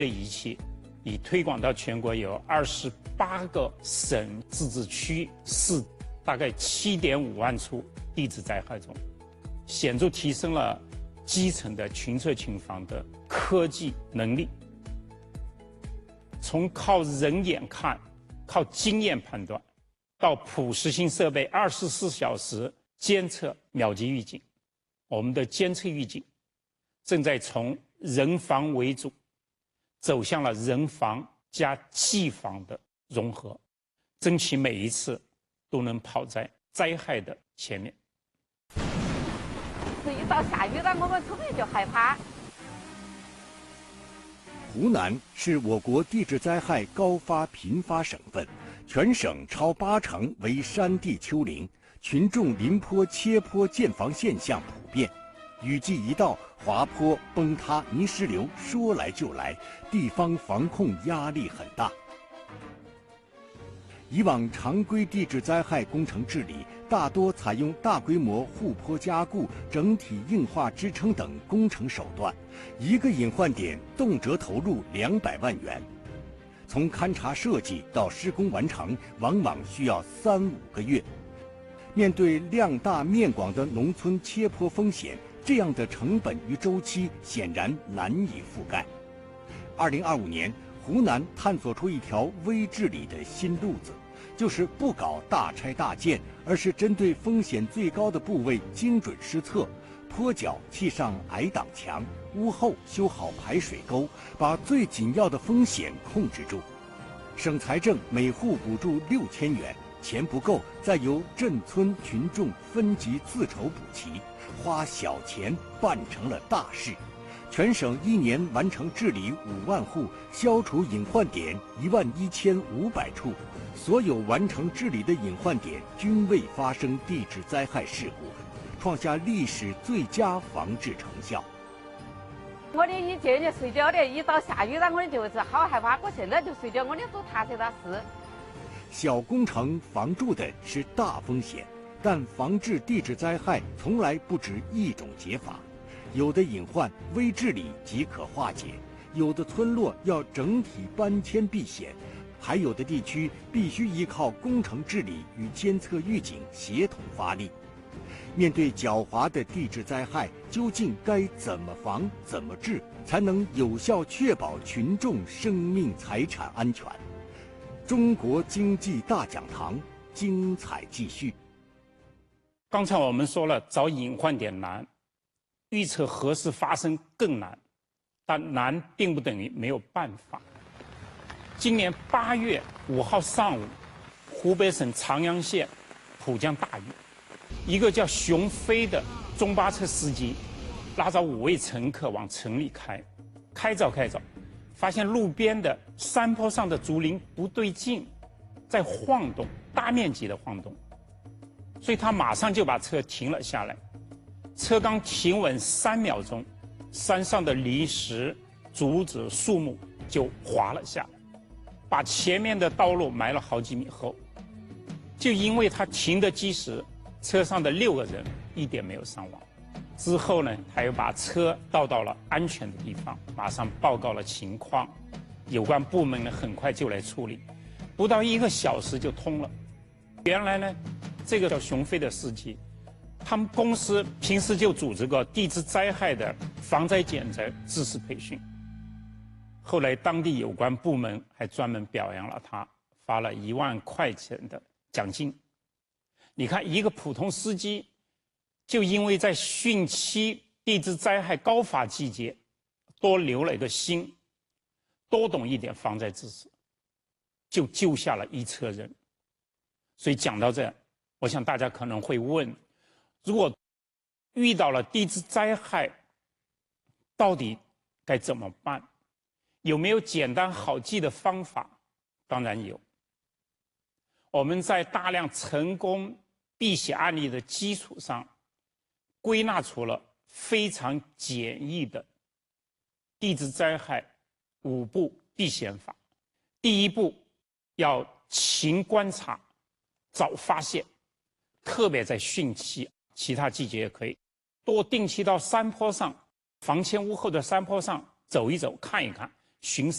的仪器已推广到全国有28个省、自治区、市，大概7.5万处地质灾害中，显著提升了基层的群测群防的科技能力。从靠人眼看、靠经验判断，到普适性设备24小时监测、秒级预警，我们的监测预警正在从人防为主，走向了人防加技防的融合，争取每一次都能跑在灾害的前面。 一到下雨了，我们特别就害怕。 湖南是我国地质灾害高发频发省份，全省超80%为山地丘陵，群众临坡切坡建房现象普遍。雨季一到，滑坡、崩塌、泥石流说来就来，地方防控压力很大。以往常规地质灾害工程治理大多采用大规模护坡加固、整体硬化支撑等工程手段，一个隐患点动辄投入200万元。从勘察设计到施工完成，往往需要3-5个月。面对量大面广的农村切坡风险，这样的成本与周期显然难以覆盖。2025年，湖南探索出一条微治理的新路子，就是不搞大拆大建，而是针对风险最高的部位精准施测，坡脚砌上矮挡墙，屋后修好排水沟，把最紧要的风险控制住。省财政每户补助6000元，钱不够再由镇村群众分级自筹补齐，花小钱办成了大事。全省1年完成治理5万户，消除隐患点11500处，所有完成治理的隐患点均未发生地质灾害事故，创下历史最佳防治成效。 我的以前就睡觉的，一到下雨了，我就是好害怕。我现在就睡觉，我的都踏实踏实。 小工程防住的是大风险，但防治地质灾害从来不止一种解法。有的隐患微治理即可化解，有的村落要整体搬迁避险，还有的地区必须依靠工程治理与监测预警协同发力。面对狡猾的地质灾害，究竟该怎么防、怎么治，才能有效确保群众生命财产安全？中国经济大讲堂精彩继续。 刚才我们说了，找隐患点难，预测何时发生更难，但难并不等于没有办法。今年8月5号上午，湖北省长阳县普降大雨，一个叫熊飞的中巴车司机拉着5位乘客往城里开着，发现路边的山坡上的竹林不对劲，在晃动，大面积的晃动，所以他马上就把车停了下来。车刚停稳3秒钟，山上的泥石、竹子、树木就滑了下来，把前面的道路埋了好几米厚。就因为他停得及时，车上的6个人一点没有伤亡。之后呢，他又把车倒到了安全的地方，马上报告了情况，有关部门呢很快就来处理，不到1个小时就通了。原来呢，这个叫熊飞的司机，他们公司平时就组织过地质灾害的防灾减灾知识培训，后来当地有关部门还专门表扬了他，发了1万块钱的奖金。你看，一个普通司机，就因为在汛期地质灾害高发季节多留了一个心，多懂一点防灾知识，就救下了1车人。所以讲到这，我想大家可能会问，如果遇到了地质灾害，到底该怎么办？有没有简单好记的方法？当然有。我们在大量成功避险案例的基础上，归纳出了非常简易的地质灾害5步避险法。第1步，要勤观察，早发现，特别在汛期，其他季节也可以，多定期到山坡上、房前屋后的山坡上走一走、看一看， 巡视。